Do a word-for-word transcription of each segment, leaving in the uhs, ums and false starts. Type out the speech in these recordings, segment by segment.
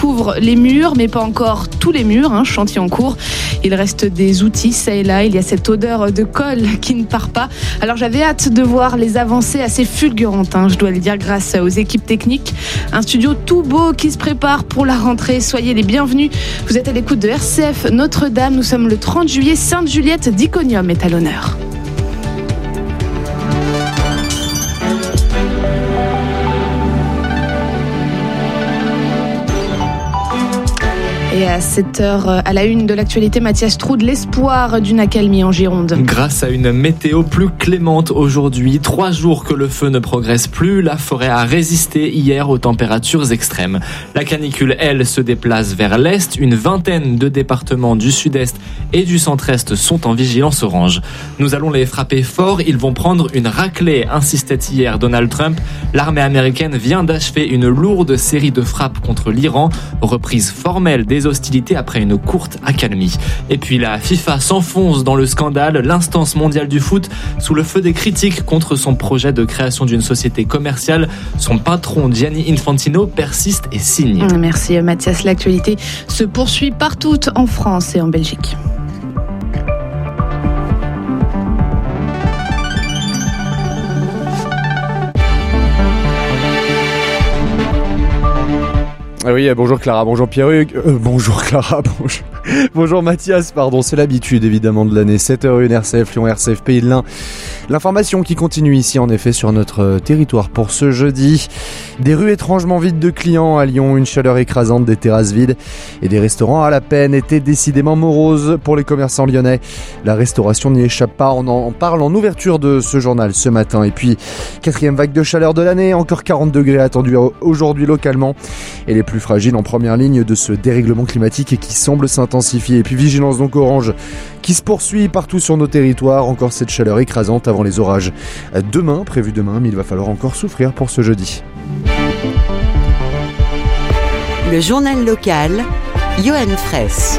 couvre les murs, mais pas encore tous les murs, hein, chantier en cours. Il reste des outils, ça et là. Il y a cette odeur de colle qui ne part pas. Alors j'avais hâte de voir les avancées assez fulgurantes, hein, je dois le dire, grâce aux équipes techniques. Un studio tout beau qui se prépare pour la rentrée. Soyez les bienvenus. Vous êtes à l'écoute de R C F Notre-Dame. Nous sommes le trente juillet. Sainte-Juliette d'Iconium est à l'honneur. Et à sept heures, à la une de l'actualité, Mathias Troude, l'espoir d'une accalmie en Gironde. Grâce à une météo plus clémente aujourd'hui, trois jours que le feu ne progresse plus, la forêt a résisté hier aux températures extrêmes. La canicule, elle, se déplace vers l'est. Une vingtaine de départements du sud-est et du centre-est sont en vigilance orange. Nous allons les frapper fort, ils vont prendre une raclée, insistait hier Donald Trump. L'armée américaine vient d'achever une lourde série de frappes contre l'Iran, reprise formelle des hostilités après une courte accalmie. Et puis la FIFA s'enfonce dans le scandale, l'instance mondiale du foot sous le feu des critiques contre son projet de création d'une société commerciale. Son patron Gianni Infantino persiste et signe. Merci Mathias, l'actualité se poursuit partout en France et en Belgique. Ah oui, bonjour Clara, bonjour Pierruc, euh, bonjour Clara, bonjour, bonjour Mathias, pardon, c'est l'habitude évidemment de l'année, sept heures une R C F Lyon, R C F Pays de l'Ain. L'information qui continue ici en effet sur notre territoire pour ce jeudi. Des rues étrangement vides de clients à Lyon, une chaleur écrasante, des terrasses vides et des restaurants à la peine étaient décidément moroses pour les commerçants lyonnais. La restauration n'y échappe pas, on en parle en ouverture de ce journal ce matin. Et puis, quatrième vague de chaleur de l'année, encore quarante degrés attendus aujourd'hui localement et les plus fragiles en première ligne de ce dérèglement climatique qui semble s'intensifier. Et puis vigilance donc orange qui se poursuit partout sur nos territoires, encore cette chaleur écrasante avant les orages. Demain, prévu demain, mais il va falloir encore souffrir pour ce jeudi. Le journal local, Johan Fraisse.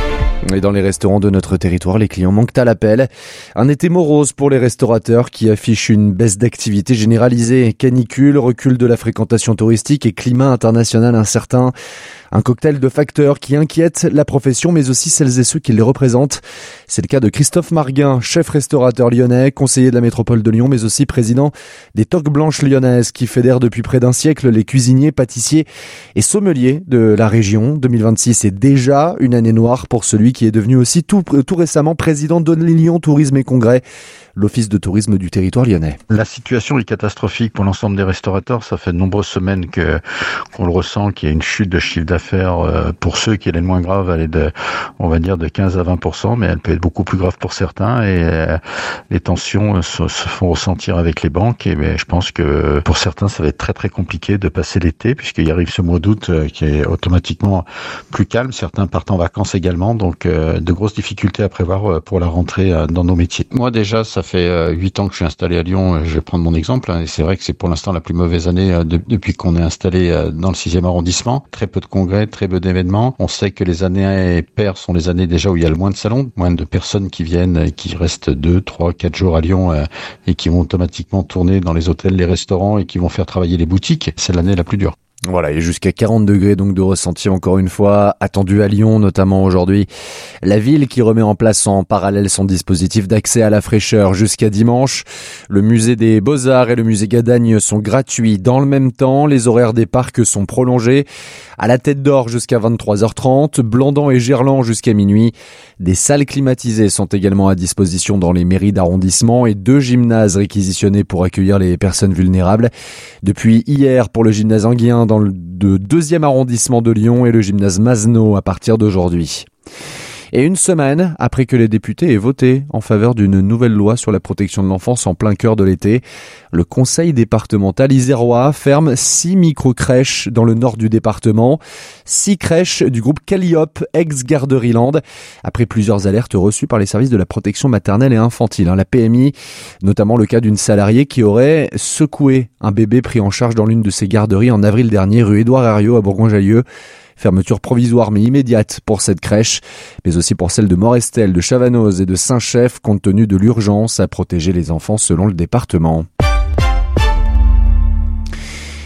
Et dans les restaurants de notre territoire, les clients manquent à l'appel. Un été morose pour les restaurateurs qui affichent une baisse d'activité généralisée. Canicule, recul de la fréquentation touristique et climat international incertain. Un cocktail de facteurs qui inquiètent la profession, mais aussi celles et ceux qui les représentent. C'est le cas de Christophe Marguin, chef restaurateur lyonnais, conseiller de la métropole de Lyon, mais aussi président des Toques Blanches lyonnaises, qui fédèrent depuis près d'un siècle les cuisiniers, pâtissiers et sommeliers de la région. deux mille vingt-six est déjà une année noire pour celui qui est devenu aussi tout, tout récemment président de Lyon Tourisme et Congrès, l'office de tourisme du territoire lyonnais. La situation est catastrophique pour l'ensemble des restaurateurs. Ça fait de nombreuses semaines que qu'on le ressent, qu'il y a une chute de chiffre d'affaires euh, pour ceux qui est le moins grave, elle est de, on va dire, de quinze à vingt pour cent, mais elle peut être beaucoup plus grave pour certains. Et euh, les tensions se, se font ressentir avec les banques. Et mais je pense que pour certains, ça va être très très compliqué de passer l'été, puisqu'il arrive ce mois d'août euh, qui est automatiquement plus calme. Certains partent en vacances également, donc euh, de grosses difficultés à prévoir euh, pour la rentrée euh, dans nos métiers. Moi déjà, ça Ça fait huit ans que je suis installé à Lyon, je vais prendre mon exemple, et c'est vrai que c'est pour l'instant la plus mauvaise année de, depuis qu'on est installé dans le sixième arrondissement. Très peu de congrès, très peu d'événements. On sait que les années paires sont les années déjà où il y a le moins de salons, moins de personnes qui viennent, qui restent deux, trois, quatre jours à Lyon et qui vont automatiquement tourner dans les hôtels, les restaurants et qui vont faire travailler les boutiques. C'est l'année la plus dure. Voilà, et jusqu'à quarante degrés donc de ressenti encore une fois, attendu à Lyon notamment aujourd'hui. La ville qui remet en place en parallèle son dispositif d'accès à la fraîcheur jusqu'à dimanche. Le musée des Beaux-Arts et le musée Gadagne sont gratuits dans le même temps. Les horaires des parcs sont prolongés. À la Tête d'Or jusqu'à vingt-trois heures trente, Blandan et Gerland jusqu'à minuit. Des salles climatisées sont également à disposition dans les mairies d'arrondissement et deux gymnases réquisitionnés pour accueillir les personnes vulnérables. Depuis hier pour le gymnase Anguien dans le deuxième arrondissement de Lyon et le gymnase Masneau à partir d'aujourd'hui. Et une semaine après que les députés aient voté en faveur d'une nouvelle loi sur la protection de l'enfance en plein cœur de l'été, le conseil départemental isérois ferme six micro-crèches dans le nord du département. Six crèches du groupe Calliope, ex-Garderie-Land, après plusieurs alertes reçues par les services de la protection maternelle et infantile, la P M I, notamment le cas d'une salariée qui aurait secoué un bébé pris en charge dans l'une de ses garderies en avril dernier, rue Édouard Herriot à Bourgoin-Jallieu. Fermeture provisoire mais immédiate pour cette crèche, mais aussi pour celle de Morestel, de Chavanoz et de Saint-Chef, compte tenu de l'urgence à protéger les enfants selon le département.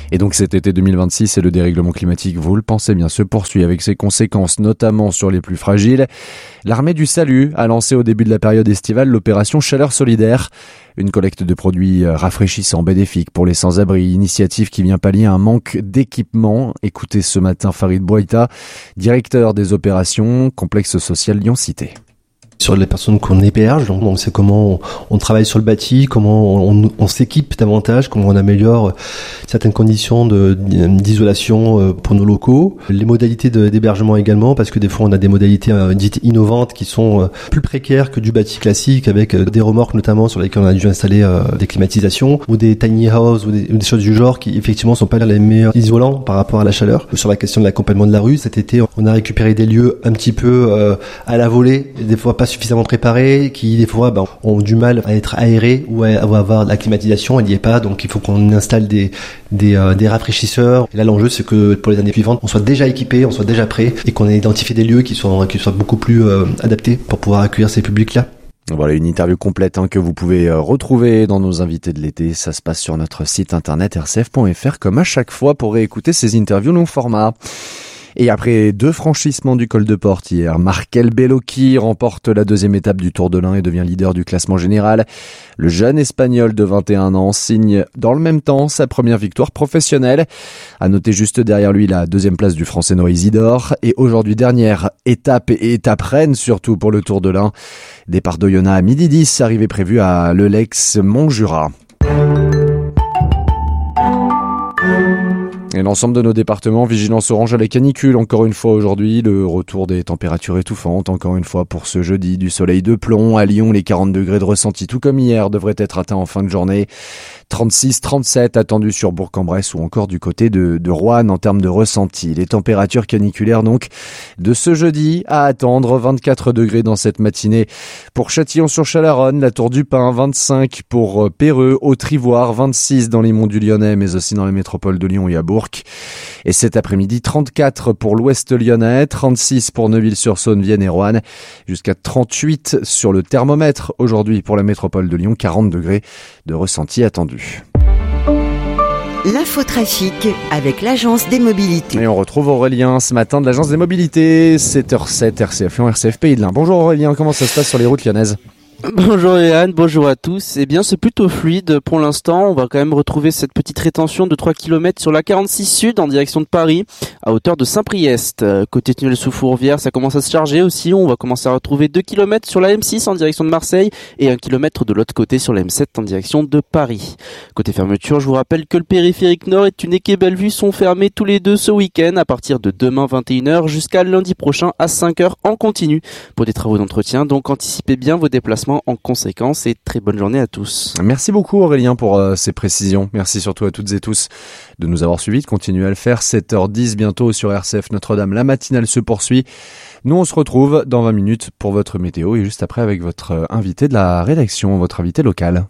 Et donc cet été deux mille vingt-six et le dérèglement climatique, vous le pensez bien, se poursuit avec ses conséquences notamment sur les plus fragiles. L'Armée du Salut a lancé au début de la période estivale l'opération Chaleur Solidaire, une collecte de produits rafraîchissants bénéfiques pour les sans-abri, initiative qui vient pallier un manque d'équipement. Écoutez ce matin Farid Bouaïta, directeur des opérations Complexe Social Lyon-Cité. Sur les personnes qu'on héberge, donc on sait comment on, on travaille sur le bâti, comment on, on, on s'équipe davantage, comment on améliore certaines conditions de, d'isolation pour nos locaux, les modalités de, d'hébergement également, parce que des fois on a des modalités euh, dites innovantes qui sont euh, plus précaires que du bâti classique, avec euh, des remorques notamment sur lesquelles on a dû installer euh, des climatisations, ou des tiny house, ou des, ou des choses du genre qui effectivement sont pas les meilleurs isolants par rapport à la chaleur. Sur la question de l'accompagnement de la rue, cet été on a récupéré des lieux un petit peu euh, à la volée, des fois pas suffisamment préparés, qui des fois ben, ont du mal à être aérés ou à avoir la climatisation, elle n'y est pas, donc il faut qu'on installe des des, euh, des rafraîchisseurs. Et là l'enjeu c'est que pour les années suivantes on soit déjà équipé, on soit déjà prêt et qu'on ait identifié des lieux qui soient qui soient beaucoup plus euh, adaptés pour pouvoir accueillir ces publics là. Voilà une interview complète hein, que vous pouvez retrouver dans nos invités de l'été. Ça se passe sur notre site internet r c f point f r comme à chaque fois pour réécouter ces interviews long format. Et après deux franchissements du col de Porte hier, Markel Bellocchi remporte la deuxième étape du Tour de l'Ain et devient leader du classement général. Le jeune Espagnol de vingt et un ans signe dans le même temps sa première victoire professionnelle. À noter juste derrière lui la deuxième place du Français Noé Isidore. Et aujourd'hui, dernière étape et étape reine surtout pour le Tour de l'Ain. Départ d'Oyonnax à midi dix, arrivée prévue à Lelex-Montjura. Et l'ensemble de nos départements, vigilance orange à la canicule encore une fois aujourd'hui, le retour des températures étouffantes encore une fois pour ce jeudi, du soleil de plomb. À Lyon, les quarante degrés de ressenti tout comme hier devraient être atteints en fin de journée. trente-six trente-sept attendus sur Bourg-en-Bresse ou encore du côté de, de Roanne en termes de ressenti. Les températures caniculaires donc de ce jeudi à attendre, vingt-quatre degrés dans cette matinée pour Châtillon-sur-Chalaronne, la Tour du Pin, vingt-cinq pour Péreux, Haute-Ivoire, vingt-six dans les monts du Lyonnais mais aussi dans la métropole de Lyon et à Bourg. Et cet après-midi, trente-quatre pour l'ouest lyonnais, trente-six pour Neuville-sur-Saône, Vienne et Roanne, jusqu'à trente-huit sur le thermomètre aujourd'hui pour la métropole de Lyon, quarante degrés de ressenti attendu. L'infotrafic avec l'Agence des Mobilités. Et on retrouve Aurélien ce matin de l'Agence des Mobilités, sept heures sept, R C F Lyon, R C F Pays de l'Ain. Bonjour Aurélien, comment ça se passe sur les routes lyonnaises ? Bonjour Yann, bonjour à tous. Eh bien, c'est plutôt fluide pour l'instant. On va quand même retrouver cette petite rétention de trois kilomètres sur la quarante-six Sud en direction de Paris, à hauteur de Saint-Priest. Côté tunnel sous Fourvière, ça commence à se charger aussi. On va commencer à retrouver deux kilomètres sur la M six en direction de Marseille et un kilomètre de l'autre côté sur la M sept en direction de Paris. Côté fermeture, je vous rappelle que le périphérique Nord et Tunnec et Bellevue sont fermés tous les deux ce week-end à partir de demain vingt et une heures jusqu'à lundi prochain à cinq heures en continu pour des travaux d'entretien. Donc anticipez bien vos déplacements en conséquence et très bonne journée à tous. Merci beaucoup Aurélien pour euh, ces précisions. Merci surtout à toutes et tous de nous avoir suivis, de continuer à le faire. sept heures dix bientôt sur R C F Notre-Dame. La matinale se poursuit. Nous on se retrouve dans vingt minutes pour votre météo et juste après avec votre invité de la rédaction, votre invité local.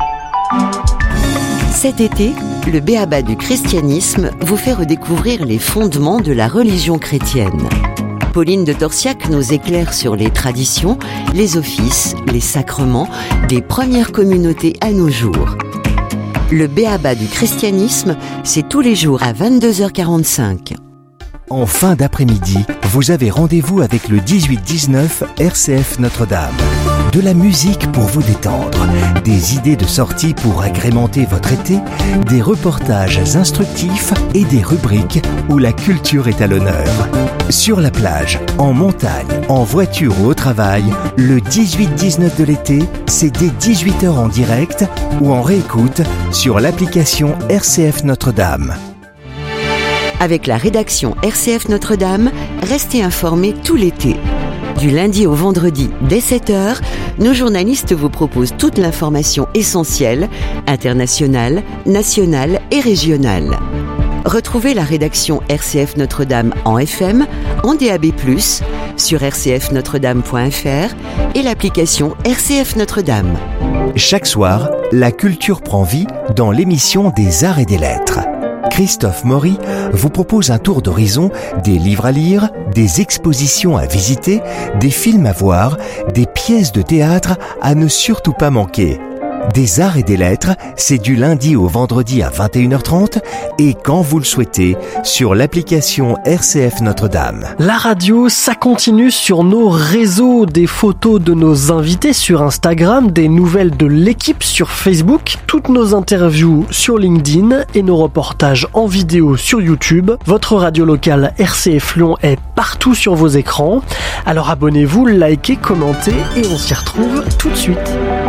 Cet été, le B A B A du christianisme vous fait redécouvrir les fondements de la religion chrétienne. Pauline de Torsiac nous éclaire sur les traditions, les offices, les sacrements des premières communautés à nos jours. Le B A B A du christianisme, c'est tous les jours à vingt-deux heures quarante-cinq. En fin d'après-midi, vous avez rendez-vous avec le dix-huit dix-neuf R C F Notre-Dame. De la musique pour vous détendre, des idées de sortie pour agrémenter votre été, des reportages instructifs et des rubriques où la culture est à l'honneur. Sur la plage, en montagne, en voiture ou au travail, le dix-huit dix-neuf de l'été, c'est dès dix-huit heures en direct ou en réécoute sur l'application R C F Notre-Dame. Avec la rédaction R C F Notre-Dame, restez informés tout l'été. Du lundi au vendredi, dès sept heures, nos journalistes vous proposent toute l'information essentielle, internationale, nationale et régionale. Retrouvez la rédaction R C F Notre-Dame en F M, en D A B plus, sur r c f notre dame point f r et l'application R C F Notre-Dame. Chaque soir, la culture prend vie dans l'émission des Arts et des Lettres. Christophe Maury vous propose un tour d'horizon des livres à lire, des expositions à visiter, des films à voir, des pièces de théâtre à ne surtout pas manquer. Des arts et des lettres, c'est du lundi au vendredi à vingt et une heures trente et quand vous le souhaitez, sur l'application R C F Notre-Dame. La radio, ça continue sur nos réseaux, des photos de nos invités sur Instagram, des nouvelles de l'équipe sur Facebook, toutes nos interviews sur LinkedIn et nos reportages en vidéo sur YouTube. Votre radio locale R C F Lyon est partout sur vos écrans. Alors abonnez-vous, likez, commentez et on s'y retrouve tout de suite.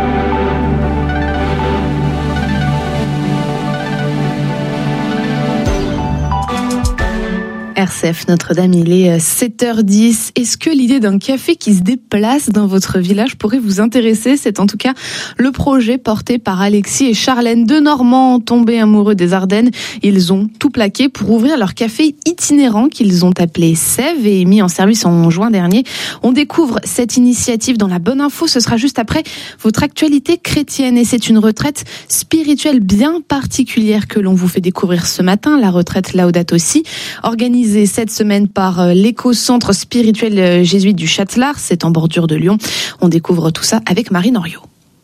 R C F Notre-Dame, il est sept heures dix. Est-ce que l'idée d'un café qui se déplace dans votre village pourrait vous intéresser ? C'est en tout cas le projet porté par Alexis et Charlène, deux Normands tombés amoureux des Ardennes. Ils ont tout plaqué pour ouvrir leur café itinérant qu'ils ont appelé Sève et mis en service en juin dernier. On découvre cette initiative dans la bonne info. Ce sera juste après votre actualité chrétienne et c'est une retraite spirituelle bien particulière que l'on vous fait découvrir ce matin, la retraite Laudato Si, organisée cette semaine par l'éco-centre spirituel jésuite du Châtelard, c'est en bordure de Lyon. On découvre tout ça avec Marie Noriot.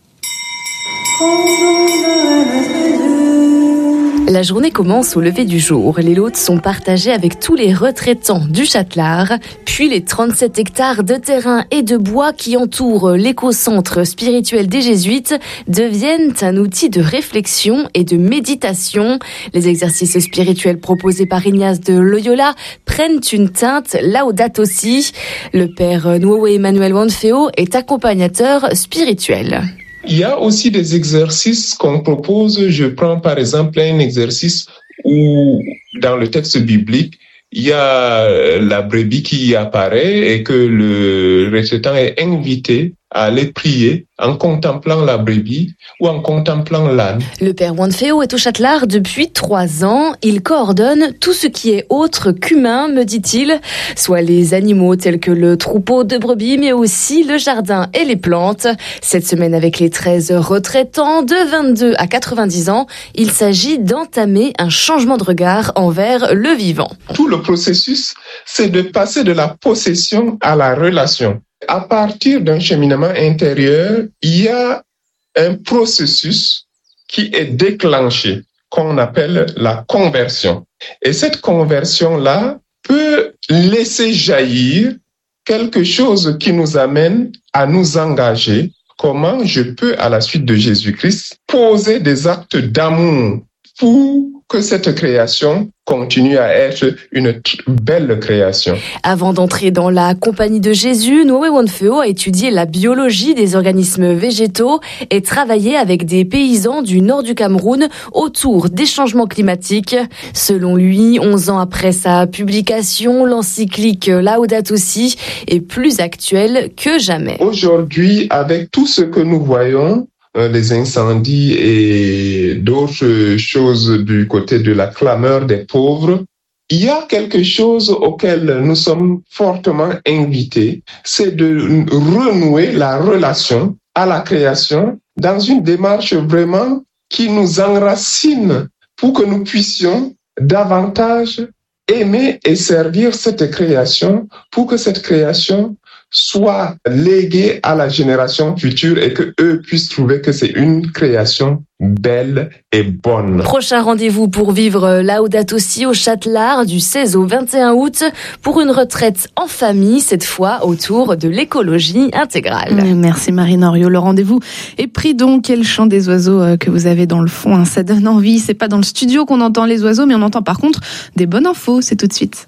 La journée commence au lever du jour. Les lots sont partagés avec tous les retraitants du Châtelard. Puis les trente-sept hectares de terrain et de bois qui entourent l'éco-centre spirituel des Jésuites deviennent un outil de réflexion et de méditation. Les exercices spirituels proposés par Ignace de Loyola prennent une teinte Laudato Si. Le père Noé Emmanuel Wanfeo est accompagnateur spirituel. Il y a aussi des exercices qu'on propose. Je prends par exemple un exercice où, dans le texte biblique, il y a la brebis qui apparaît et que le retraitant est invité à aller prier en contemplant la brebis ou en contemplant l'âne. Le père Wanfeo est au Châtelard depuis trois ans. Il coordonne tout ce qui est autre qu'humain, me dit-il, soit les animaux tels que le troupeau de brebis, mais aussi le jardin et les plantes. Cette semaine, avec les treize retraitants de vingt-deux à quatre-vingt-dix ans, il s'agit d'entamer un changement de regard envers le vivant. Tout le processus, c'est de passer de la possession à la relation. À partir d'un cheminement intérieur, il y a un processus qui est déclenché, qu'on appelle la conversion. Et cette conversion-là peut laisser jaillir quelque chose qui nous amène à nous engager. Comment je peux, à la suite de Jésus-Christ, poser des actes d'amour pour que cette création continue à être une belle création. Avant d'entrer dans la compagnie de Jésus, Noé Wanfeo a étudié la biologie des organismes végétaux et travaillé avec des paysans du nord du Cameroun autour des changements climatiques. Selon lui, onze ans après sa publication, l'encyclique Laudato Si est plus actuelle que jamais. Aujourd'hui, avec tout ce que nous voyons, les incendies et d'autres choses du côté de la clameur des pauvres, il y a quelque chose auquel nous sommes fortement invités, c'est de renouer la relation à la création dans une démarche vraiment qui nous enracine pour que nous puissions davantage aimer et servir cette création pour que cette création soit léguée à la génération future et que eux puissent trouver que c'est une création belle et bonne. Prochain rendez-vous pour vivre Laudato Si au Châtelard du seize au vingt et un août pour une retraite en famille, cette fois autour de l'écologie intégrale. Merci Marie Noriot. Le rendez-vous est pris donc. Quel chant des oiseaux que vous avez dans le fond, hein. Ça donne envie. C'est pas dans le studio qu'on entend les oiseaux, mais on entend par contre des bonnes infos. C'est tout de suite.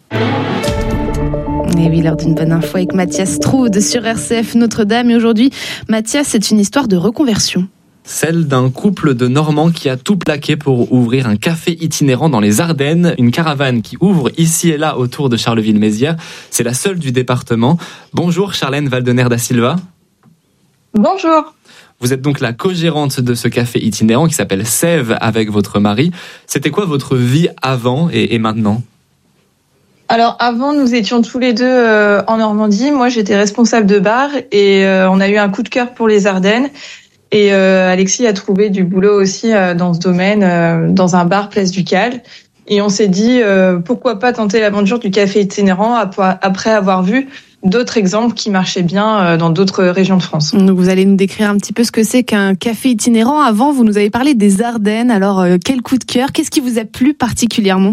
Et oui, l'heure d'une bonne info avec Mathias Troude sur R C F Notre-Dame. Et aujourd'hui, Mathias, c'est une histoire de reconversion. Celle d'un couple de Normands qui a tout plaqué pour ouvrir un café itinérant dans les Ardennes. Une caravane qui ouvre ici et là autour de Charleville-Mézières. C'est la seule du département. Bonjour Charlène Valdener da Silva. Bonjour. Vous êtes donc la co-gérante de ce café itinérant qui s'appelle Sève avec votre mari. C'était quoi votre vie avant et, et maintenant ? Alors avant, nous étions tous les deux euh, en Normandie. Moi, j'étais responsable de bar et euh, on a eu un coup de cœur pour les Ardennes. Et euh, Alexis a trouvé du boulot aussi euh, dans ce domaine, euh, dans un bar Place du Cal. Et on s'est dit, euh, pourquoi pas tenter l'aventure du café itinérant après avoir vu d'autres exemples qui marchaient bien dans d'autres régions de France. Donc vous allez nous décrire un petit peu ce que c'est qu'un café itinérant. Avant, vous nous avez parlé des Ardennes. Alors, euh, quel coup de cœur? Qu'est-ce qui vous a plu particulièrement?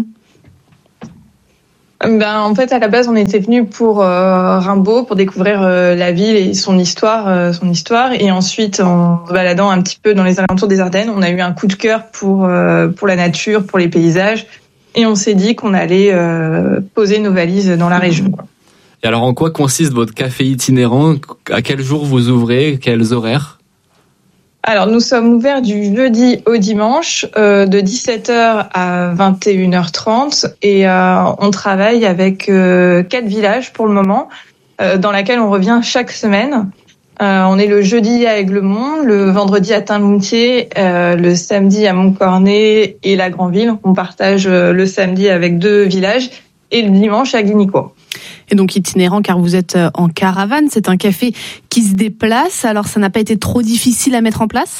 Ben, en fait, à la base, on était venu pour euh, Rimbaud, pour découvrir euh, la ville et son histoire, euh, son histoire. Et ensuite, en se baladant un petit peu dans les alentours des Ardennes, on a eu un coup de cœur pour euh, pour la nature, pour les paysages. Et on s'est dit qu'on allait euh, poser nos valises dans la région. Et alors, en quoi consiste votre café itinérant? À quel jour vous ouvrez? Quels horaires? Alors, nous sommes ouverts du jeudi au dimanche, euh, de dix-sept heures à vingt et une heures trente. Et euh, on travaille avec euh, quatre villages pour le moment, euh, dans laquelle on revient chaque semaine. Euh, on est le jeudi à Aiglemont, le vendredi à Tinmoutier, euh, le samedi à Montcornet et la Grandville. On partage euh, le samedi avec deux villages et le dimanche à Guignicourt. Et donc itinérant car vous êtes en caravane, c'est un café qui se déplace, alors ça n'a pas été trop difficile à mettre en place?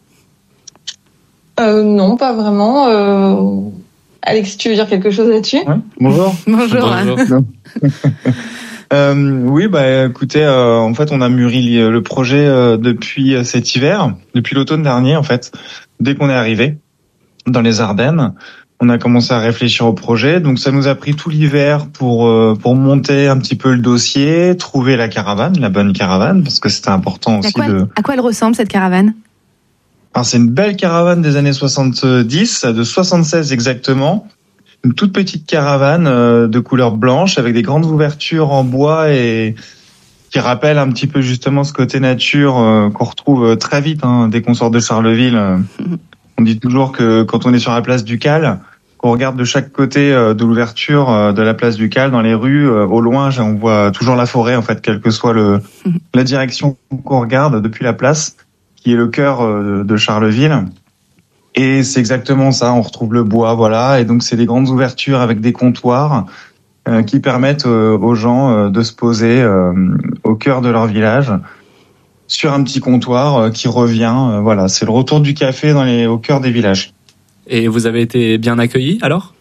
euh, Non, pas vraiment. Euh... Alex, tu veux dire quelque chose là-dessus? Ouais. Bonjour. Bonjour. Bonjour. euh, oui, bah écoutez, euh, en fait on a mûri le projet euh, depuis cet hiver, depuis l'automne dernier en fait, dès qu'on est arrivé dans les Ardennes. On a commencé à réfléchir au projet, donc ça nous a pris tout l'hiver pour euh, pour monter un petit peu le dossier, trouver la caravane, la bonne caravane, parce que c'était important aussi à quoi, de. À quoi elle ressemble cette caravane? Alors c'est une belle caravane des années soixante-dix, de soixante-seize exactement, une toute petite caravane euh, de couleur blanche avec des grandes ouvertures en bois et qui rappelle un petit peu justement ce côté nature euh, qu'on retrouve très vite hein, dès qu'on sort de Charleville. Euh, on dit toujours que quand on est sur la place du Cal, qu'on regarde de chaque côté de l'ouverture de la place du Cal, dans les rues, au loin, on voit toujours la forêt, en fait, quelle que soit le, la direction qu'on regarde depuis la place, qui est le cœur de Charleville. Et c'est exactement ça, on retrouve le bois, voilà. Et donc, c'est des grandes ouvertures avec des comptoirs euh, qui permettent euh, aux gens euh, de se poser euh, au cœur de leur village, sur un petit comptoir euh, qui revient. Euh, voilà, c'est le retour du café dans les, au cœur des villages. Et vous avez été bien accueillis, alors?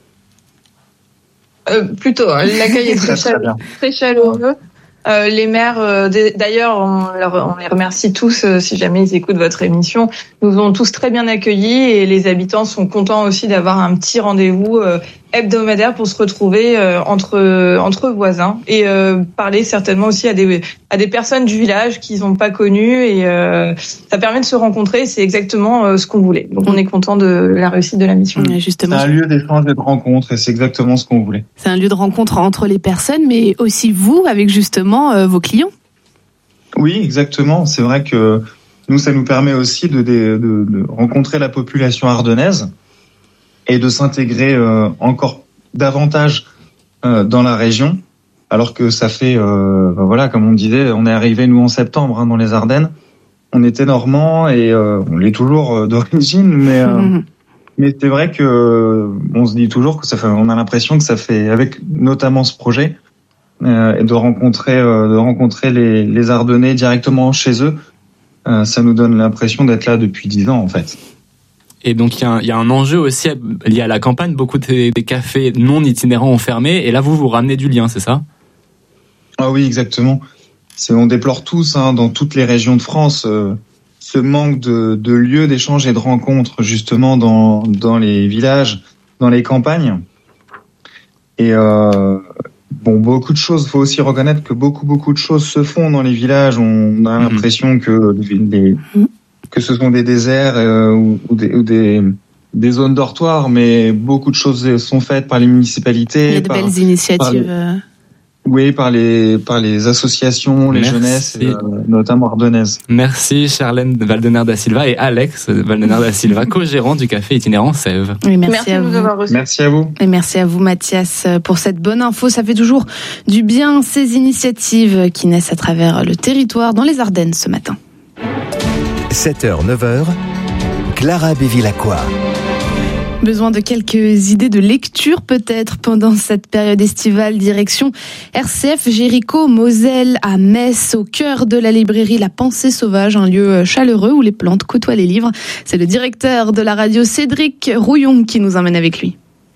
euh, Plutôt, hein. L'accueil est très, chaleureux, très chaleureux. Euh, les maires, euh, d'ailleurs, on, leur, on les remercie tous euh, si jamais ils écoutent votre émission. Nous ont tous très bien accueillis et les habitants sont contents aussi d'avoir un petit rendez-vous euh, hebdomadaire pour se retrouver euh, entre entre voisins et euh, parler certainement aussi à des à des personnes du village qu'ils n'ont pas connues et euh, ça permet de se rencontrer. C'est exactement euh, ce qu'on voulait. Donc on est content de la réussite de la mission. Ouais, justement. C'est un lieu d'échange et de rencontre et c'est exactement ce qu'on voulait. C'est un lieu de rencontre entre les personnes, mais aussi vous avec justement euh, vos clients. Oui, exactement. C'est vrai que nous, ça nous permet aussi de, de, de, de rencontrer la population ardennaise et de s'intégrer euh, encore davantage euh, dans la région, alors que ça fait, euh, ben voilà, comme on disait, on est arrivé nous en septembre hein, dans les Ardennes. On était normands et euh, on l'est toujours euh, d'origine, mais euh, mmh. mais c'est vrai que euh, on se dit toujours que ça fait, on a l'impression que ça fait, avec notamment ce projet, euh, de rencontrer euh, de rencontrer les, les Ardennais directement chez eux, euh, ça nous donne l'impression d'être là depuis dix ans en fait. Et donc il y, y a un enjeu aussi lié à la campagne, beaucoup de, des cafés non itinérants ont fermé, et là vous vous ramenez du lien, c'est ça? Ah oui, exactement. C'est, on déplore tous hein, dans toutes les régions de France euh, ce manque de, de lieux d'échange et de rencontres justement dans dans les villages, dans les campagnes. Et euh, bon, beaucoup de choses. Faut aussi reconnaître que beaucoup beaucoup de choses se font dans les villages. On a l'impression mmh. que les que ce sont des déserts euh, ou, ou, des, ou des, des zones dortoirs, mais beaucoup de choses sont faites par les municipalités. Il y a de par, belles initiatives. Par les, oui, par les, par les associations, les Merci. jeunesses, euh, notamment ardennaises. Merci Charlène Valdener da Silva et Alex Valdener da Silva, co-gérant du café itinérant Sève. Oui, merci, merci à de nous vous. avoir reçus. Merci à vous. Et merci à vous Mathias pour cette bonne info. Ça fait toujours du bien ces initiatives qui naissent à travers le territoire dans les Ardennes ce matin. sept heures neuf heures, Clara Bévilacqua. Besoin de quelques idées de lecture peut-être pendant cette période estivale, direction R C F Jéricho Moselle à Metz, au cœur de la librairie La Pensée Sauvage, un lieu chaleureux où les plantes côtoient les livres. C'est le directeur de la radio Cédric Rouillon qui nous emmène avec lui.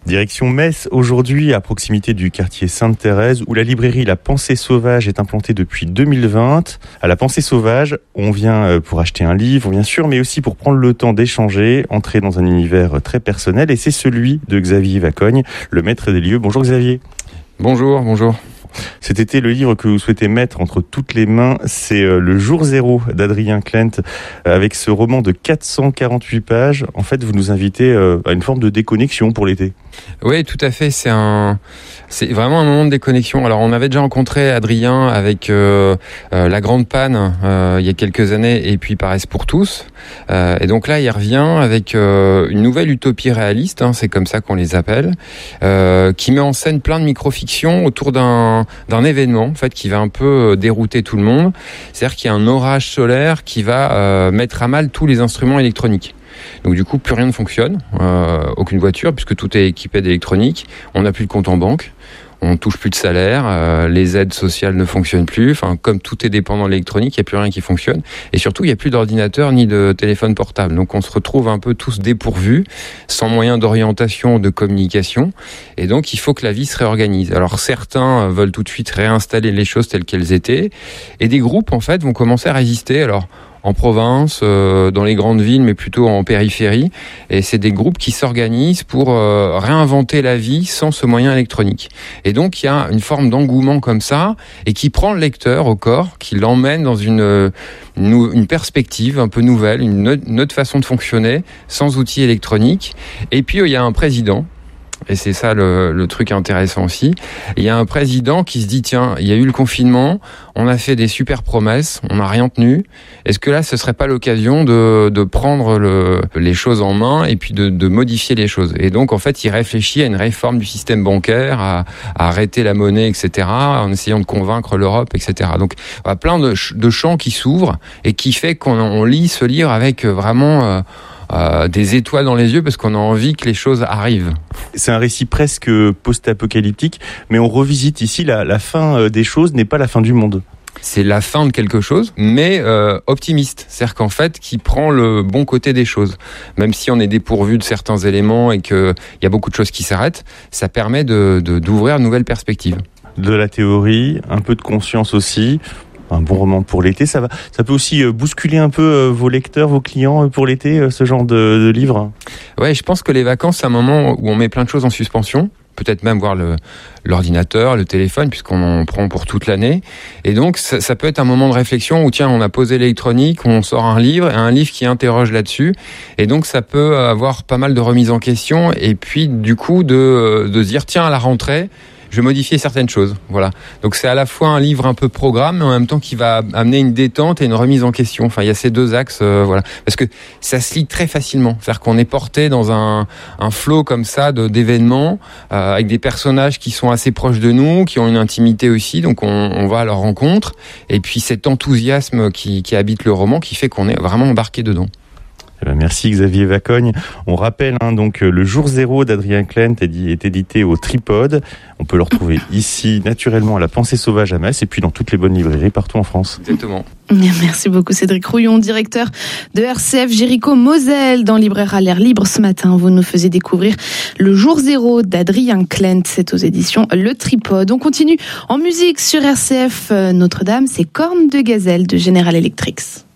Direction Metz aujourd'hui, à proximité du quartier Sainte-Thérèse, où la librairie La Pensée Sauvage est implantée depuis deux mille vingt. À La Pensée Sauvage, on vient pour acheter un livre, bien sûr, mais aussi pour prendre le temps d'échanger, entrer dans un univers très personnel, et c'est celui de Xavier Vacogne, le maître des lieux. Bonjour Xavier. Bonjour, bonjour. Cet été, le livre que vous souhaitez mettre entre toutes les mains, c'est Le jour zéro d'Adrien Klent, avec ce roman de quatre cent quarante-huit pages. En fait, vous nous invitez à une forme de déconnexion pour l'été. Oui, tout à fait. C'est un, c'est vraiment un moment de déconnexion. Alors, on avait déjà rencontré Adrien avec euh, euh, La Grande Panne euh, il y a quelques années, et puis Paresse pour tous. Euh, et donc là, il revient avec euh, une nouvelle utopie réaliste, hein, c'est comme ça qu'on les appelle, euh, qui met en scène plein de micro-fictions autour d'un d'un événement, en fait, qui va un peu dérouter tout le monde. C'est-à-dire qu'il y a un orage solaire qui va euh, mettre à mal tous les instruments électroniques. Donc du coup, plus rien ne fonctionne, euh, aucune voiture, puisque tout est équipé d'électronique. On n'a plus de compte en banque, on touche plus de salaire, euh, les aides sociales ne fonctionnent plus. Enfin, comme tout est dépendant de l'électronique, il n'y a plus rien qui fonctionne. Et surtout, il n'y a plus d'ordinateur ni de téléphone portable. Donc on se retrouve un peu tous dépourvus, sans moyen d'orientation, de communication. Et donc il faut que la vie se réorganise. Alors certains veulent tout de suite réinstaller les choses telles qu'elles étaient. Et des groupes, en fait, vont commencer à résister. Alors, en province, euh, dans les grandes villes, mais plutôt en périphérie. Et c'est des groupes qui s'organisent pour euh, réinventer la vie sans ce moyen électronique. Et donc, il y a une forme d'engouement comme ça, et qui prend le lecteur au corps, qui l'emmène dans une, une, une perspective un peu nouvelle, une, une autre façon de fonctionner, sans outils électroniques. Et puis, il y a un président. Et c'est ça le, le truc intéressant aussi. Il y a un président qui se dit, tiens, il y a eu le confinement, on a fait des super promesses, on n'a rien tenu. Est-ce que là, ce serait pas l'occasion de, de prendre le, les choses en main et puis de, de modifier les choses? Et donc, en fait, il réfléchit à une réforme du système bancaire, à, à arrêter la monnaie, et cetera, en essayant de convaincre l'Europe, et cetera. Donc, voilà, plein de, de champs qui s'ouvrent et qui fait qu'on on lit ce livre avec vraiment... Euh, Euh, des étoiles dans les yeux parce qu'on a envie que les choses arrivent. C'est un récit presque post-apocalyptique, mais on revisite ici la, la fin des choses n'est pas la fin du monde. C'est la fin de quelque chose, mais euh, optimiste. C'est-à-dire qu'en fait, qui prend le bon côté des choses. Même si on est dépourvu de certains éléments et qu'il y a beaucoup de choses qui s'arrêtent, ça permet de, de, d'ouvrir de nouvelles perspectives. De la théorie, un peu de conscience aussi. Un bon roman pour l'été, ça va. Ça peut aussi bousculer un peu vos lecteurs, vos clients pour l'été, ce genre de, de livre. Ouais, je pense que les vacances, c'est un moment où on met plein de choses en suspension. Peut-être même voir le, l'ordinateur, le téléphone, puisqu'on en prend pour toute l'année. Et donc, ça, ça peut être un moment de réflexion où, tiens, on a posé l'électronique, on sort un livre, et un livre qui interroge là-dessus. Et donc, ça peut avoir pas mal de remises en question. Et puis, du coup, de, de se dire, tiens, à la rentrée, je vais modifier certaines choses. Voilà. Donc c'est à la fois un livre un peu programme, mais en même temps qui va amener une détente et une remise en question. Enfin, il y a ces deux axes, euh, voilà. Parce que ça se lit très facilement. C'est-à-dire qu'on est porté dans un, un flot comme ça de, d'événements, euh, avec des personnages qui sont assez proches de nous, qui ont une intimité aussi. Donc on, on va à leur rencontre. Et puis cet enthousiasme qui, qui habite le roman, qui fait qu'on est vraiment embarqué dedans. Eh ben merci Xavier Vacogne. On rappelle hein, donc Le jour zéro d'Adrien Klent est édité au Tripode. On peut le retrouver ici naturellement à La Pensée Sauvage à Metz et puis dans toutes les bonnes librairies partout en France. Exactement. Merci beaucoup Cédric Rouillon, directeur de R C F Jéricho Moselle dans Libraire à l'air libre. Ce matin, vous nous faisiez découvrir Le jour zéro d'Adrien Klent. C'est aux éditions Le Tripode. On continue en musique sur R C F Notre-Dame. C'est Cornes de Gazelle de General Electric.